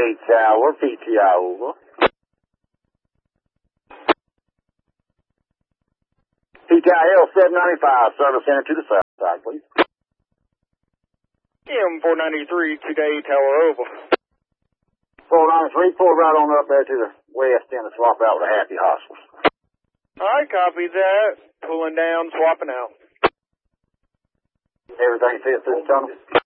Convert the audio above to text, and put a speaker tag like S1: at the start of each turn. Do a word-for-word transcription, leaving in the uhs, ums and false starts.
S1: Eight Tower, P T I over. P T I L seven ninety-five, service center to the south side, please.
S2: M four ninety-three, today tower over.
S1: four ninety-three, pull right on up there to the west end and swap out with the Happy Hospitals.
S2: Alright, copy that. Pulling down, swapping out.
S1: Everything fits through the tunnel?